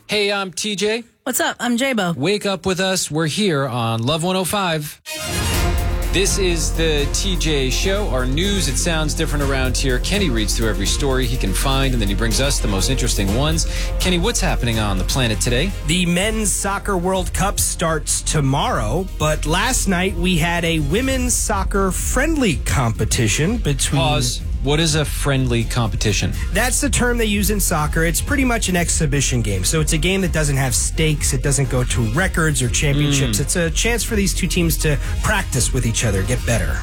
Hey, I'm TJ. What's up? I'm J-Bo. Wake up with us. We're here on Love 105. This is the TJ Show. Our news, it sounds different around here. Kenny reads through every story he can find, and then he brings us the most interesting ones. Kenny, what's happening on the planet today? The Men's Soccer World Cup starts tomorrow, but last night we had a women's soccer friendly competition between... Pause. What is a friendly competition? That's the term they use in soccer. It's pretty much an exhibition game. So it's a game that doesn't have stakes. It doesn't go to records or championships. It's a chance for these two teams to practice with each other, get better.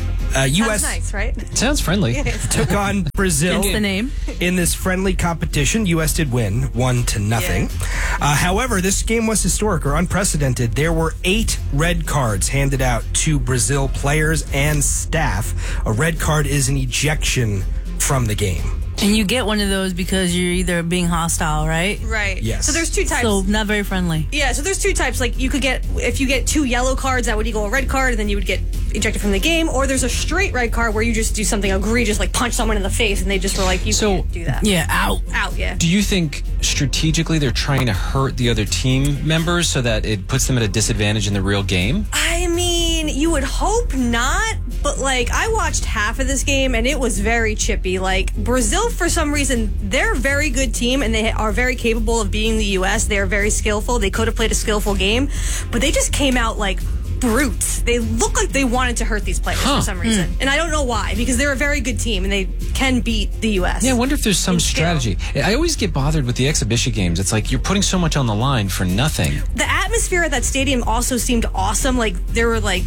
U.S. Nice, right? Sounds friendly. Took on Brazil. Hence the name. In this friendly competition. U.S. did win 1-0. Yeah. However, this game was historic or unprecedented. There were 8 red cards handed out to Brazil players and staff. A red card is an ejection from the game. And you get one of those because you're either being hostile, right? Right. Yes. So there's two types. So not very friendly. Yeah, so there's two types. Like, you could get, if you get 2 yellow cards, that would equal a red card, and then you would get ejected from the game. Or there's a straight red card where you just do something egregious, like punch someone in the face, and they just were like, you can't do that. Yeah, out. Out, yeah. Do you think strategically they're trying to hurt the other team members so that it puts them at a disadvantage in the real game? I mean, you would hope not, but, like, I watched half of this game, and it was very chippy. Like, Brazil, for some reason, they're a very good team, and they are very capable of beating the U.S. They are very skillful. They could have played a skillful game, but they just came out like brutes. They look like they wanted to hurt these players for some reason. And I don't know why, because they're a very good team, and they can beat the U.S. Yeah, I wonder if there's some strategy. I always get bothered with the exhibition games. It's like you're putting so much on the line for nothing. The atmosphere at that stadium also seemed awesome. Like, there were like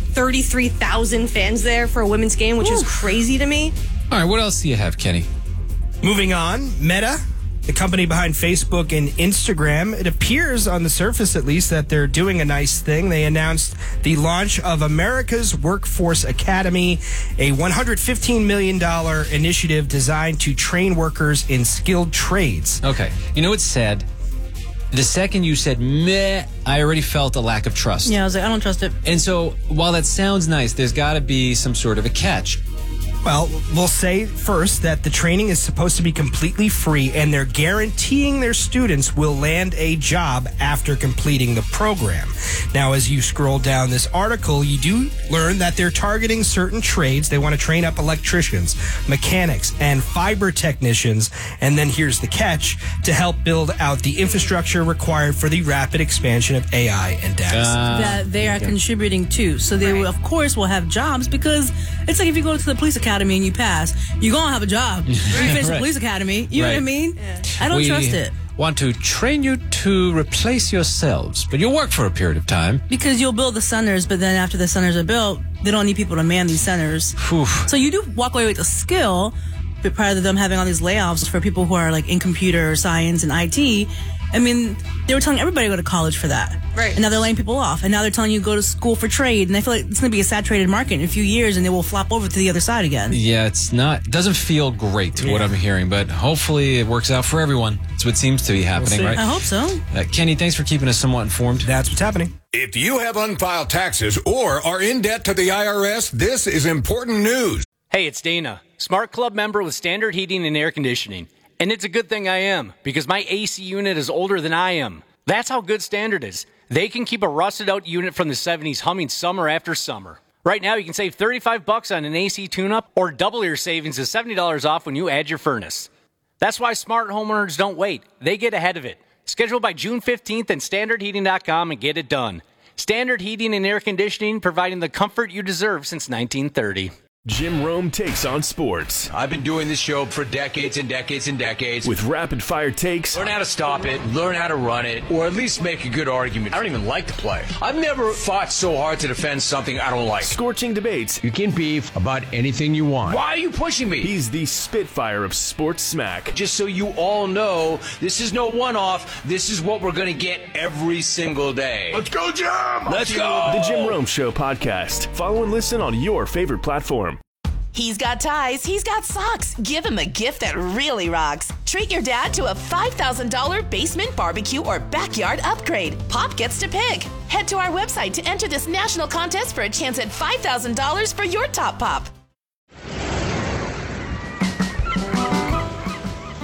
33,000 fans there for a women's game, which is crazy to me. All right, what else do you have, Kenny? Moving on, Meta, the company behind Facebook and Instagram, it appears on the surface at least that they're doing a nice thing. They announced the launch of America's Workforce Academy, a $115 million initiative designed to train workers in skilled trades. Okay. You know what's sad? The second you said meh, I already felt a lack of trust. Yeah, I was like, I don't trust it. And so while that sounds nice, there's got to be some sort of a catch. Well, we'll say first that the training is supposed to be completely free, and they're guaranteeing their students will land a job after completing the program. Now, as you scroll down this article, you do learn that they're targeting certain trades. They want to train up electricians, mechanics, and fiber technicians. And then here's the catch: to help build out the infrastructure required for the rapid expansion of AI and data. That they are contributing to. So they, will, of course, will have jobs, because it's like if you go to the police academy and you pass, you're going to have a job. You finish the police academy. You know what I mean? Yeah. I don't trust it. Want to train you to replace yourselves, but you'll work for a period of time. Because you'll build the centers, but then after the centers are built, they don't need people to man these centers. Oof. So you do walk away with a skill, but prior to them having all these layoffs for people who are like in computer science and IT, I mean, they were telling everybody to go to college for that. Right. And now they're laying people off. And now they're telling you to go to school for trade. And I feel like it's going to be a saturated market in a few years, and they will flop over to the other side again. Yeah, it doesn't feel great, what I'm hearing, but hopefully it works out for everyone. That's what seems to be happening, right? I hope so. Kenny, thanks for keeping us somewhat informed. That's what's happening. If you have unfiled taxes or are in debt to the IRS, this is important news. Hey, it's Dana, Smart Club member with Standard Heating and Air Conditioning. And it's a good thing I am, because my AC unit is older than I am. That's how good Standard is. They can keep a rusted out unit from the 70s humming summer after summer. Right now, you can save $35 on an AC tune-up, or double your savings to $70 off when you add your furnace. That's why smart homeowners don't wait. They get ahead of it. Schedule by June 15th at StandardHeating.com and get it done. Standard Heating and Air Conditioning, providing the comfort you deserve since 1930. Jim Rome takes on sports. I've been doing this show for decades and decades and decades. With rapid-fire takes. Learn how to stop it, learn how to run it, or at least make a good argument. I don't even like the play. I've never fought so hard to defend something I don't like. Scorching debates. You can beef about anything you want. Why are you pushing me? He's the Spitfire of sports smack. Just so you all know, this is no one-off. This is what we're going to get every single day. Let's go, Jim! Let's go! The Jim Rome Show podcast. Follow and listen on your favorite platform. He's got ties, he's got socks. Give him a gift that really rocks. Treat your dad to a $5,000 basement barbecue or backyard upgrade. Pop gets to pick. Head to our website to enter this national contest for a chance at $5,000 for your top pop.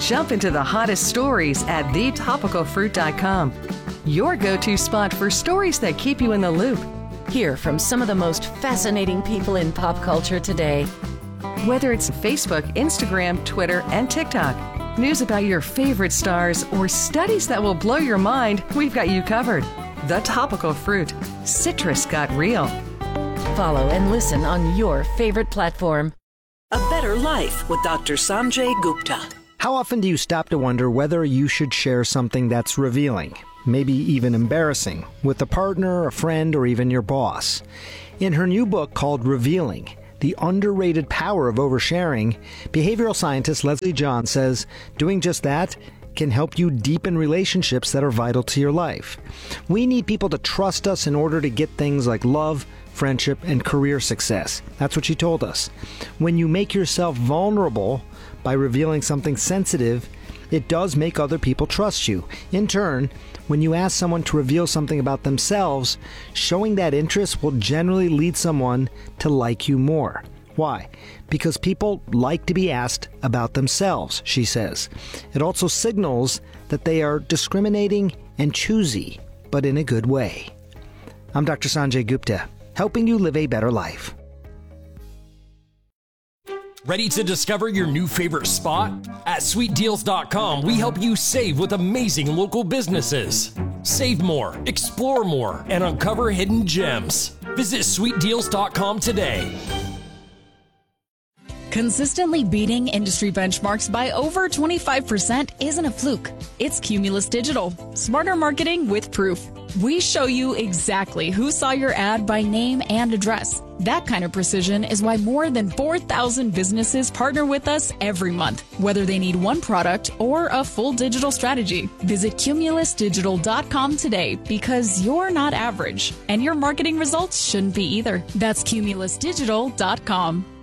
Jump into the hottest stories at thetopicalfruit.com. Your go-to spot for stories that keep you in the loop. Hear from some of the most fascinating people in pop culture today. Whether it's Facebook, Instagram, Twitter, and TikTok, news about your favorite stars, or studies that will blow your mind, we've got you covered. The Topical Fruit. Citrus got real. Follow and listen on your favorite platform. A Better Life with Dr. Sanjay Gupta. How often do you stop to wonder whether you should share something that's revealing, maybe even embarrassing, with a partner, a friend, or even your boss? In her new book called Revealing, The Underrated Power of Oversharing, behavioral scientist Leslie John says doing just that can help you deepen relationships that are vital to your life. We need people to trust us in order to get things like love, friendship, and career success. That's what she told us. When you make yourself vulnerable by revealing something sensitive, it does make other people trust you. In turn, when you ask someone to reveal something about themselves, showing that interest will generally lead someone to like you more. Why? Because people like to be asked about themselves, she says. It also signals that they are discriminating and choosy, but in a good way. I'm Dr. Sanjay Gupta, helping you live a better life. Ready to discover your new favorite spot? At sweetdeals.com, we help you save with amazing local businesses. Save more, explore more, and uncover hidden gems. Visit sweetdeals.com today. Consistently beating industry benchmarks by over 25% isn't a fluke. It's Cumulus Digital. Smarter marketing with proof. We show you exactly who saw your ad by name and address. That kind of precision is why more than 4,000 businesses partner with us every month, whether they need one product or a full digital strategy. Visit cumulusdigital.com today because you're not average, and your marketing results shouldn't be either. That's cumulusdigital.com.